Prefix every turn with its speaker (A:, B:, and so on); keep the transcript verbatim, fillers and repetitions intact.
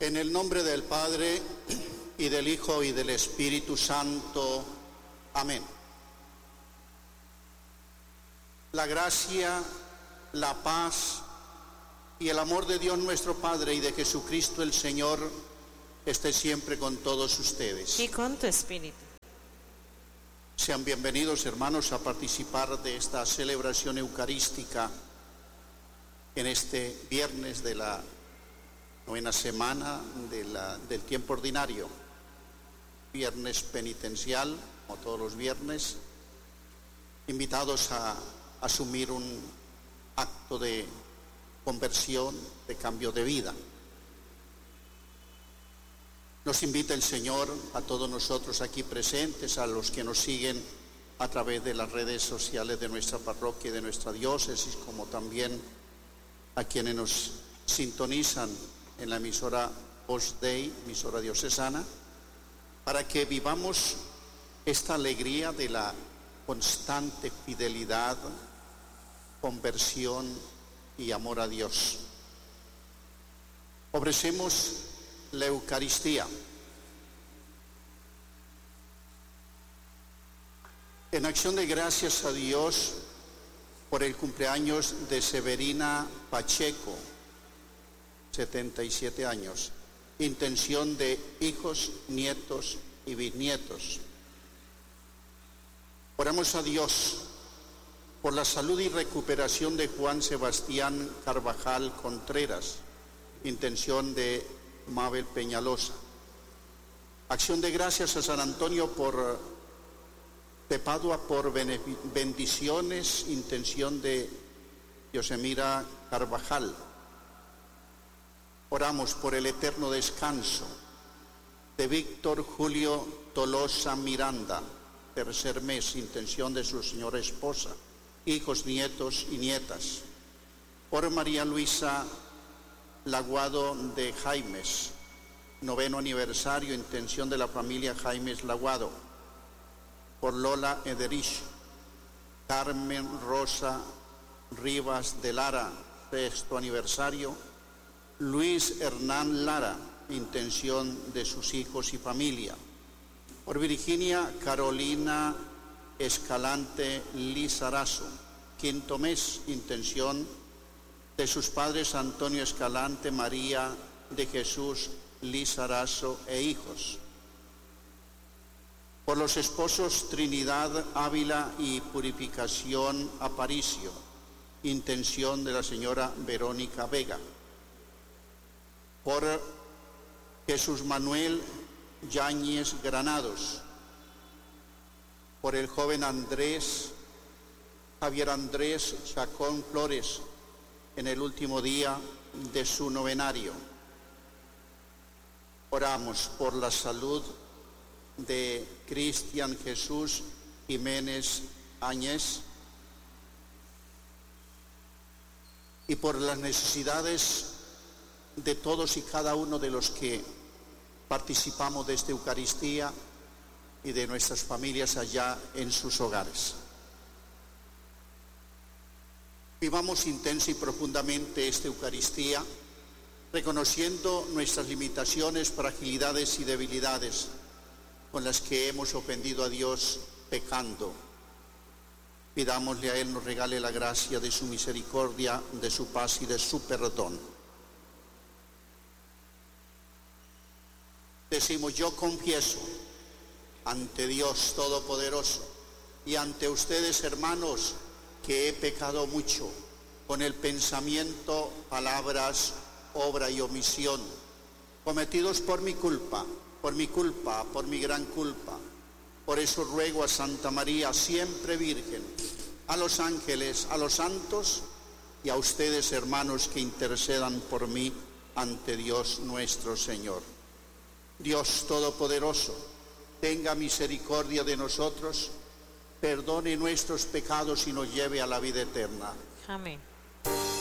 A: En el nombre del Padre, y del Hijo, y del Espíritu Santo. Amén. La gracia, la paz y el amor de Dios nuestro Padre y de Jesucristo el Señor esté siempre con todos ustedes.
B: Y con tu espíritu.
A: Sean bienvenidos, hermanos, a participar de esta celebración eucarística en este viernes de la novena semana de la, del tiempo ordinario, viernes penitencial, como todos los viernes, invitados a asumir un acto de conversión, de cambio de vida. Nos invita el Señor a todos nosotros aquí presentes, a los que nos siguen a través de las redes sociales de nuestra parroquia y de nuestra diócesis, como también a quienes nos sintonizan en la emisora Opus Dei, emisora diocesana, para que vivamos esta alegría de la constante fidelidad, conversión y amor a Dios. Ofrecemos la Eucaristía. En acción de gracias a Dios por el cumpleaños de Severina Pacheco, setenta y siete años, intención de hijos, nietos y bisnietos. Oramos a Dios por la salud y recuperación de Juan Sebastián Carvajal Contreras, intención de Mabel Peñalosa. Acción de gracias a San Antonio por de Padua por bendiciones, intención de Yosemira Carvajal. Oramos por el eterno descanso de Víctor Julio Tolosa Miranda, tercer mes, intención de su señora esposa, hijos, nietos y nietas. Por María Luisa Laguado de Jaimes, noveno aniversario, intención de la familia Jaimes Laguado. Por Lola Ederich, Carmen Rosa Rivas de Lara, sexto aniversario. Luis Hernán Lara, intención de sus hijos y familia. Por Virginia Carolina Escalante Lizarazo, quinto mes, intención de sus padres Antonio Escalante, María de Jesús Lizarazo e hijos. Por los esposos Trinidad Ávila y Purificación Aparicio, intención de la señora Verónica Vega. Por Jesús Manuel Yáñez Granados, por el joven Andrés, Javier Andrés Chacón Flores, en el último día de su novenario. Oramos por la salud de Cristian Jesús Jiménez Áñez y por las necesidades de todos y cada uno de los que participamos de esta Eucaristía y de nuestras familias allá en sus hogares. Vivamos intensa y profundamente esta Eucaristía, reconociendo nuestras limitaciones, fragilidades y debilidades con las que hemos ofendido a Dios pecando. Pidámosle a Él nos regale la gracia de su misericordia, de su paz y de su perdón. Decimos: yo confieso ante Dios Todopoderoso y ante ustedes, hermanos, que he pecado mucho con el pensamiento, palabras, obra y omisión, cometidos por mi culpa, por mi culpa, por mi gran culpa. Por eso ruego a Santa María, siempre Virgen, a los ángeles, a los santos y a ustedes, hermanos, que intercedan por mí ante Dios nuestro Señor. Dios Todopoderoso, tenga misericordia de nosotros, perdone nuestros pecados y nos lleve a la vida eterna.
B: Amén.